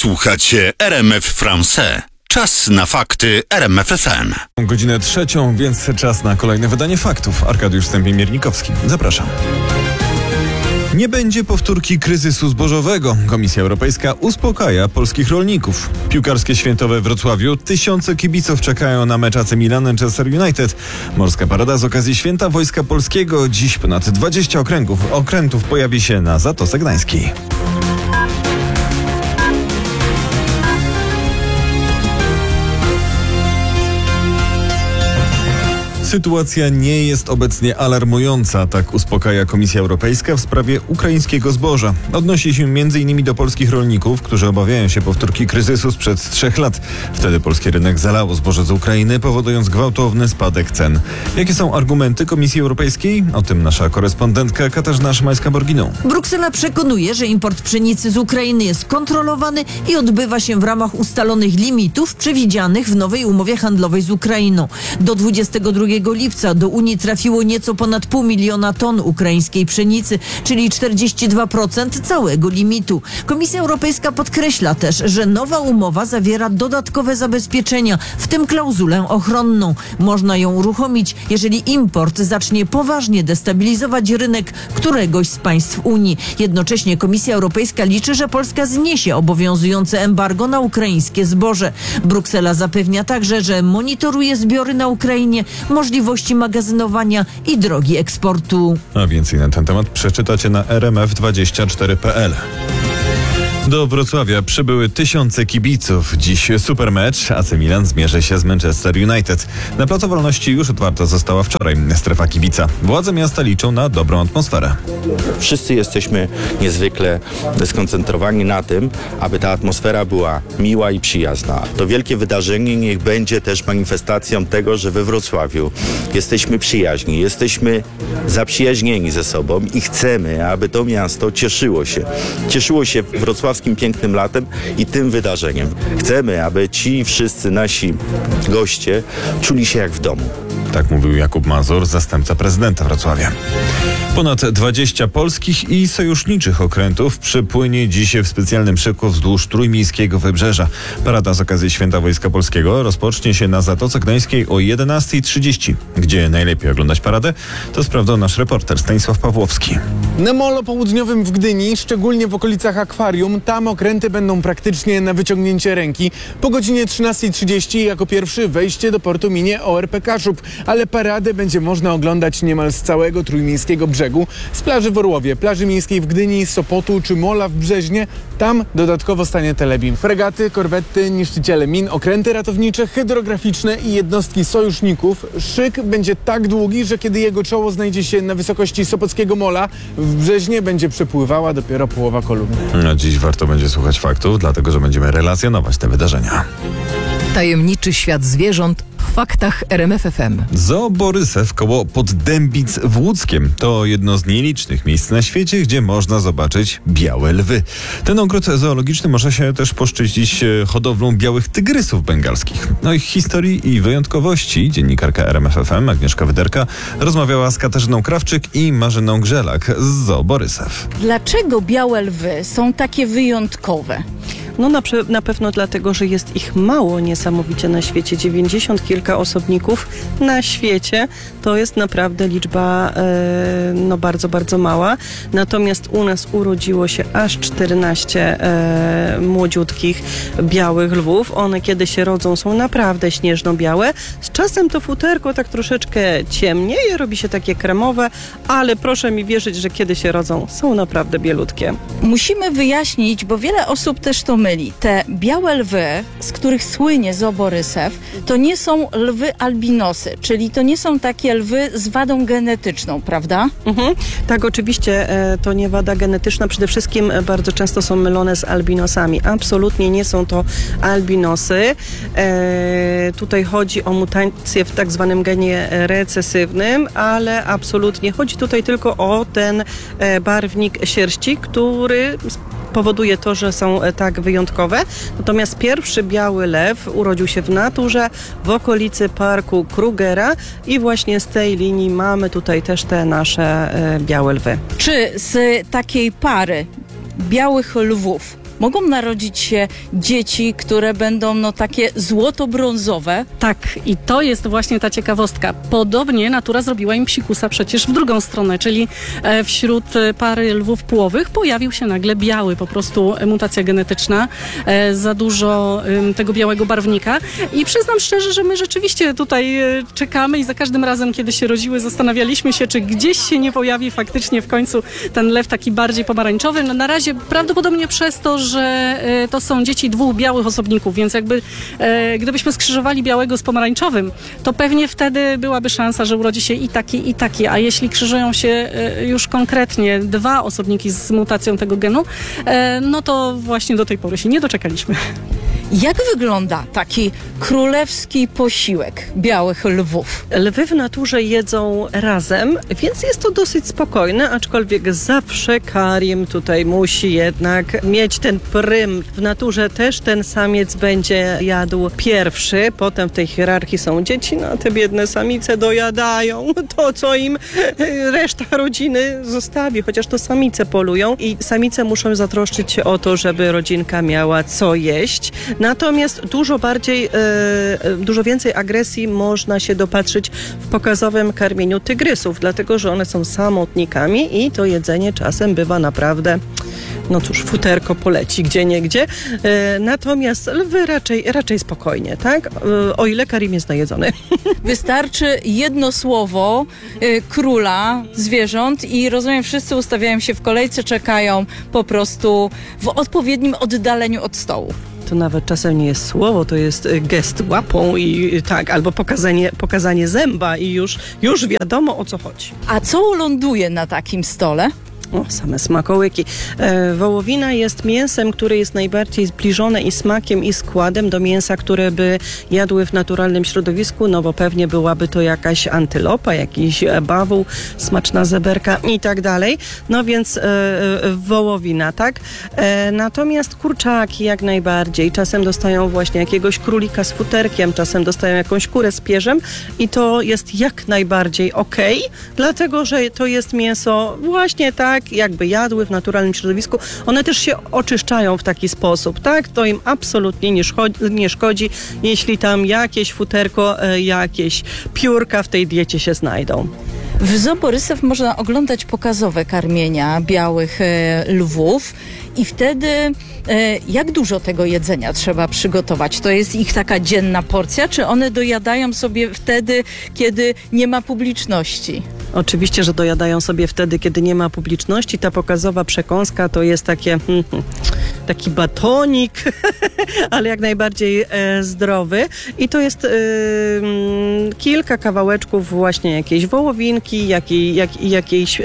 Słuchacie RMF Français. Czas na fakty RMF FM. Godzinę 3, więc czas na kolejne wydanie faktów. Arkadiusz Stępień-Miernikowski. Zapraszam. Nie będzie powtórki kryzysu zbożowego. Komisja Europejska uspokaja polskich rolników. Piłkarskie święto we Wrocławiu. Tysiące kibiców czekają na mecz AC Milan-Manchester United. Morska parada z okazji Święta Wojska Polskiego. Dziś ponad 20 okrętów pojawi się na Zatoce Gdańskiej. Sytuacja nie jest obecnie alarmująca, tak uspokaja Komisja Europejska w sprawie ukraińskiego zboża. Odnosi się m.in. do polskich rolników, którzy obawiają się powtórki kryzysu sprzed 3 lat. Wtedy polski rynek zalało zboże z Ukrainy, powodując gwałtowny spadek cen. Jakie są argumenty Komisji Europejskiej? O tym nasza korespondentka Katarzyna Szymańska-Borginą. Bruksela przekonuje, że import pszenicy z Ukrainy jest kontrolowany i odbywa się w ramach ustalonych limitów przewidzianych w nowej umowie handlowej z Ukrainą. Do 22 lipca do Unii trafiło nieco ponad 500 000 ton ukraińskiej pszenicy, czyli 42% całego limitu. Komisja Europejska podkreśla też, że nowa umowa zawiera dodatkowe zabezpieczenia, w tym klauzulę ochronną. Można ją uruchomić, jeżeli import zacznie poważnie destabilizować rynek któregoś z państw Unii. Jednocześnie Komisja Europejska liczy, że Polska zniesie obowiązujące embargo na ukraińskie zboże. Bruksela zapewnia także, że monitoruje zbiory na Ukrainie, możliwości magazynowania i drogi eksportu. A więcej na ten temat przeczytacie na rmf24.pl. Do Wrocławia przybyły tysiące kibiców. Dziś super mecz. AC Milan zmierzy się z Manchester United. Na Placu Wolności już otwarta została wczoraj strefa kibica. Władze miasta liczą na dobrą atmosferę. Wszyscy jesteśmy niezwykle skoncentrowani na tym, aby ta atmosfera była miła i przyjazna. To wielkie wydarzenie niech będzie też manifestacją tego, że we Wrocławiu jesteśmy przyjaźni, jesteśmy zaprzyjaźnieni ze sobą i chcemy, aby to miasto cieszyło się wrocławskim pięknym latem i tym wydarzeniem. Chcemy, aby ci wszyscy nasi goście czuli się jak w domu. Tak mówił Jakub Mazur, zastępca prezydenta Wrocławia. Ponad 20 polskich i sojuszniczych okrętów przypłynie dziś w specjalnym szyku wzdłuż trójmiejskiego wybrzeża. Parada z okazji Święta Wojska Polskiego rozpocznie się na Zatoce Gdańskiej o 11:30. Gdzie najlepiej oglądać paradę? To sprawdzał nasz reporter Stanisław Pawłowski. Na molo południowym w Gdyni, szczególnie w okolicach akwarium, tam okręty będą praktycznie na wyciągnięcie ręki. Po godzinie 13:30 jako pierwszy wejście do portu minie ORP Kaszub, ale paradę będzie można oglądać niemal z całego trójmiejskiego brzegu. Z plaży w Orłowie, plaży miejskiej w Gdyni, Sopotu czy Mola w Brzeźnie. Tam dodatkowo stanie Telebim. Fregaty, korwety, niszczyciele min, okręty ratownicze, hydrograficzne i jednostki sojuszników. Szyk będzie tak długi, że kiedy jego czoło znajdzie się na wysokości Sopockiego Mola, w Brzeźnie będzie przepływała dopiero połowa kolumny. A dziś warto będzie słuchać faktów, dlatego że będziemy relacjonować te wydarzenia. Tajemniczy świat zwierząt w faktach RMF FM. Zoo Borysew koło Poddębic w Łódzkiem to jedno z nielicznych miejsc na świecie, gdzie można zobaczyć białe lwy. Ten ogród zoologiczny może się też poszczycić hodowlą białych tygrysów bengalskich. O ich historii i wyjątkowości dziennikarka RMF FM Agnieszka Wyderka rozmawiała z Katarzyną Krawczyk i Marzyną Grzelak z Zoo Borysew. Dlaczego białe lwy są takie wyjątkowe? No na pewno dlatego, że jest ich mało niesamowicie na świecie. 90 kilka osobników na świecie to jest naprawdę liczba bardzo, bardzo mała. Natomiast u nas urodziło się aż 14 młodziutkich białych lwów. One kiedy się rodzą są naprawdę śnieżno-białe. Z czasem to futerko tak troszeczkę ciemnieje, robi się takie kremowe, ale proszę mi wierzyć, że kiedy się rodzą są naprawdę bielutkie. Musimy wyjaśnić, bo wiele osób też to myli. Te białe lwy, z których słynie Zoo Borysew, to nie są lwy albinosy, czyli to nie są takie lwy z wadą genetyczną, prawda? Tak, oczywiście to nie wada genetyczna. Przede wszystkim bardzo często są mylone z albinosami. Absolutnie nie są to albinosy. Tutaj chodzi o mutację w tak zwanym genie recesywnym, ale absolutnie chodzi tutaj tylko o ten barwnik sierści, który powoduje to, że są tak wyjątkowe. Natomiast pierwszy biały lew urodził się w naturze w okolicy parku Krugera i właśnie z tej linii mamy tutaj też te nasze białe lwy. Czy z takiej pary białych lwów mogą narodzić się dzieci, które będą takie złoto-brązowe. Tak, i to jest właśnie ta ciekawostka. Podobnie natura zrobiła im psikusa przecież w drugą stronę, czyli wśród pary lwów płowych pojawił się nagle biały, po prostu mutacja genetyczna, za dużo tego białego barwnika. I przyznam szczerze, że my rzeczywiście tutaj czekamy i za każdym razem, kiedy się rodziły, zastanawialiśmy się, czy gdzieś się nie pojawi faktycznie w końcu ten lew taki bardziej pomarańczowy. No, na razie prawdopodobnie przez to, że to są dzieci dwóch białych osobników, więc jakby gdybyśmy skrzyżowali białego z pomarańczowym, to pewnie wtedy byłaby szansa, że urodzi się i taki, a jeśli krzyżują się już konkretnie dwa osobniki z mutacją tego genu, no to właśnie do tej pory się nie doczekaliśmy. Jak wygląda taki królewski posiłek białych lwów? Lwy w naturze jedzą razem, więc jest to dosyć spokojne, aczkolwiek zawsze karim tutaj musi jednak mieć ten prym. W naturze też ten samiec będzie jadł pierwszy, potem w tej hierarchii są dzieci, no a te biedne samice dojadają to, co im reszta rodziny zostawi, chociaż to samice polują i samice muszą zatroszczyć się o to, żeby rodzinka miała co jeść. Natomiast dużo więcej agresji można się dopatrzyć w pokazowym karmieniu tygrysów, dlatego że one są samotnikami i to jedzenie czasem bywa naprawdę, no cóż, futerko poleci gdzieniegdzie. Natomiast lwy raczej spokojnie, tak? O ile karim jest najedzony. Wystarczy jedno słowo króla zwierząt i rozumiem, wszyscy ustawiają się w kolejce, czekają po prostu w odpowiednim oddaleniu od stołu. To nawet czasem nie jest słowo, to jest gest łapą i tak, albo pokazanie zęba i już wiadomo, o co chodzi. A co ląduje na takim stole? O, same smakołyki. Wołowina jest mięsem, które jest najbardziej zbliżone i smakiem, i składem do mięsa, które by jadły w naturalnym środowisku, no bo pewnie byłaby to jakaś antylopa, jakiś bawół, smaczna zeberka i tak dalej. No więc wołowina, tak? Natomiast kurczaki jak najbardziej. Czasem dostają właśnie jakiegoś królika z futerkiem, czasem dostają jakąś kurę z pierzem i to jest jak najbardziej okej, dlatego że to jest mięso właśnie tak, jakby jadły w naturalnym środowisku. One też się oczyszczają w taki sposób, tak? To im absolutnie nie szkodzi, jeśli tam jakieś futerko, jakieś piórka w tej diecie się znajdą. W Zoo Borysew można oglądać pokazowe karmienia białych lwów i wtedy jak dużo tego jedzenia trzeba przygotować? To jest ich taka dzienna porcja, czy one dojadają sobie wtedy, kiedy nie ma publiczności? Oczywiście, że dojadają sobie wtedy, kiedy nie ma publiczności. Ta pokazowa przekąska to jest taki batonik, ale jak najbardziej zdrowy. I to jest kilka kawałeczków właśnie jakiejś wołowinki, jakiejś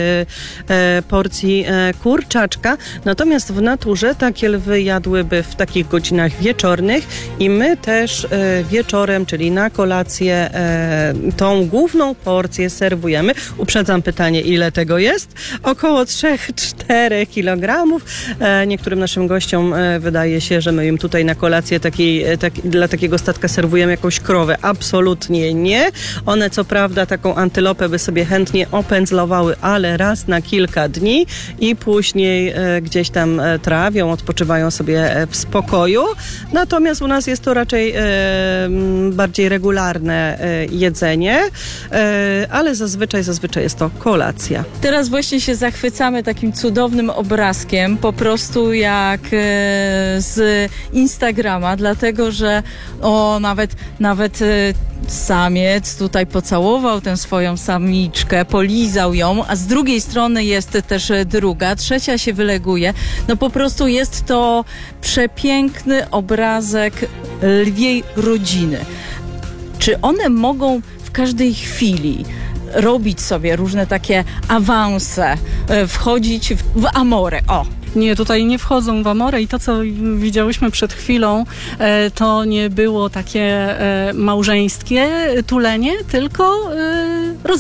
porcji kurczaczka. Natomiast w naturze takie lwy jadłyby w takich godzinach wieczornych i my też wieczorem, czyli na kolację, tą główną porcję serwujemy. Uprzedzam pytanie, ile tego jest? Około 3-4 kg. Niektórym naszym gościom wydaje się, że my im tutaj na kolację dla takiego statka serwujemy jakąś krowę. Absolutnie nie. One co prawda taką antylopę by sobie chętnie opędzlowały, ale raz na kilka dni i później gdzieś tam trawią, odpoczywają sobie w spokoju. Natomiast u nas jest to raczej bardziej regularne jedzenie, ale zazwyczaj jest to kolacja. Teraz właśnie się zachwycamy takim cudownym obrazkiem, po prostu jak z Instagrama, dlatego że nawet samiec tutaj pocałował tę swoją samiczkę, polizał ją, a z drugiej strony jest też druga, trzecia się wyleguje. No po prostu jest to przepiękny obrazek lwiej rodziny. Czy one mogą w każdej chwili robić sobie różne takie awanse, wchodzić w amore? Nie, tutaj nie wchodzą w amore i to, co widziałyśmy przed chwilą, to nie było takie małżeńskie tulenie, tylko rodzeństwo.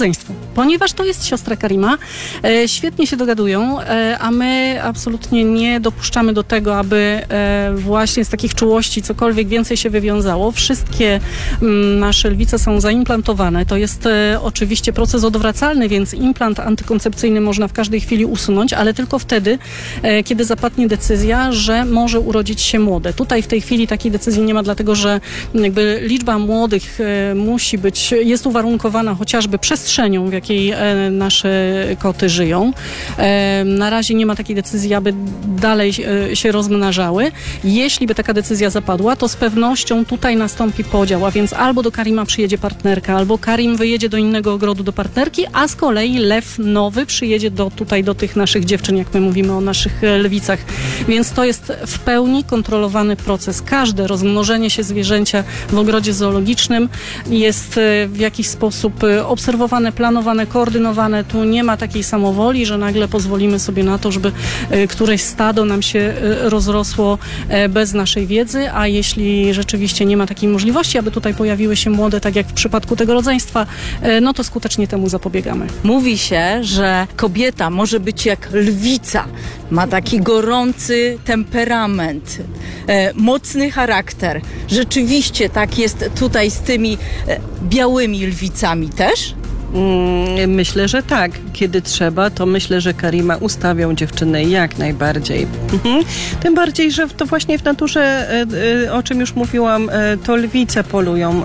ponieważ to jest siostra Karima. Świetnie się dogadują, a my absolutnie nie dopuszczamy do tego, aby właśnie z takich czułości cokolwiek więcej się wywiązało. Wszystkie nasze lwice są zaimplantowane. To jest oczywiście proces odwracalny, więc implant antykoncepcyjny można w każdej chwili usunąć, ale tylko wtedy, kiedy zapadnie decyzja, że może urodzić się młode. Tutaj w tej chwili takiej decyzji nie ma, dlatego że jakby liczba młodych jest uwarunkowana chociażby przestrzenią, w jakiej nasze koty żyją. Na razie nie ma takiej decyzji, aby dalej się rozmnażały. Jeśli by taka decyzja zapadła, to z pewnością tutaj nastąpi podział, a więc albo do Karima przyjedzie partnerka, albo Karim wyjedzie do innego ogrodu do partnerki, a z kolei lew nowy przyjedzie do tych naszych dziewczyn, jak my mówimy o naszych lwicach. Więc to jest w pełni kontrolowany proces. Każde rozmnożenie się zwierzęcia w ogrodzie zoologicznym jest w jakiś sposób obserwowane, planowane, koordynowane. Tu nie ma takiej samowoli, że nagle pozwolimy sobie na to, żeby któreś stado nam się rozrosło bez naszej wiedzy, a jeśli rzeczywiście nie ma takiej możliwości, aby tutaj pojawiły się młode, tak jak w przypadku tego rodzeństwa, no to skutecznie temu zapobiegamy. Mówi się, że kobieta może być jak lwica. Ma taki gorący temperament, mocny charakter. Rzeczywiście tak jest tutaj z tymi białymi lwicami też? Myślę, że tak. Kiedy trzeba, to myślę, że Karima ustawią dziewczynę jak najbardziej. Tym bardziej, że to właśnie w naturze, o czym już mówiłam, to lwice polują.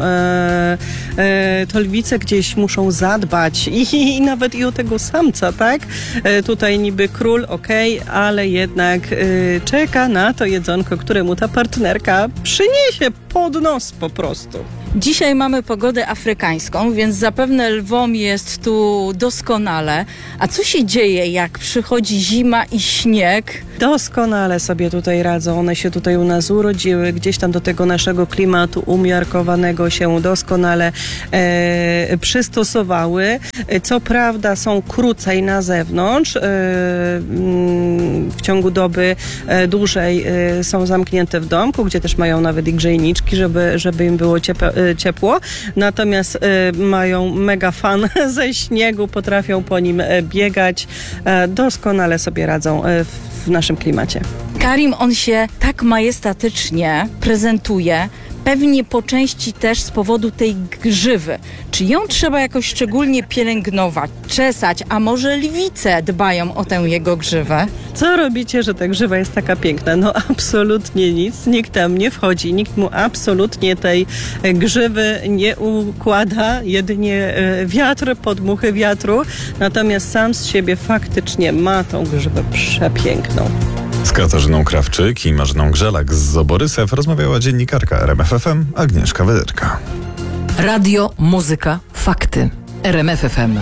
To lwice gdzieś muszą zadbać i nawet i o tego samca, tak? Tutaj niby król, ale jednak czeka na to jedzonko, które mu ta partnerka przyniesie pod nos po prostu. Dzisiaj mamy pogodę afrykańską, więc zapewne lwom jest tu doskonale. A co się dzieje, jak przychodzi zima i śnieg? Doskonale sobie tutaj radzą. One się tutaj u nas urodziły, gdzieś tam do tego naszego klimatu umiarkowanego się doskonale przystosowały. Co prawda są krócej na zewnątrz. W ciągu doby dłużej są zamknięte w domku, gdzie też mają nawet i grzejniczki, żeby im było ciepło. Natomiast mają mega fan ze śniegu, potrafią po nim biegać. Doskonale sobie radzą w naszym klimacie. Karim, on się tak majestatycznie prezentuje, pewnie po części też z powodu tej grzywy. Czy ją trzeba jakoś szczególnie pielęgnować, czesać, a może lwice dbają o tę jego grzywę? Co robicie, że ta grzywa jest taka piękna? No absolutnie nic, nikt tam nie wchodzi, nikt mu absolutnie tej grzywy nie układa, jedynie wiatr, podmuchy wiatru, natomiast sam z siebie faktycznie ma tą grzywę przepiękną. Z Katarzyną Krawczyk i Marzyną Grzelak z Zoborysew rozmawiała dziennikarka RMF FM Agnieszka Wederka. Radio, muzyka, fakty. RMF FM.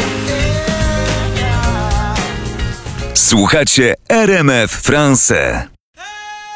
Słuchacie RMF France.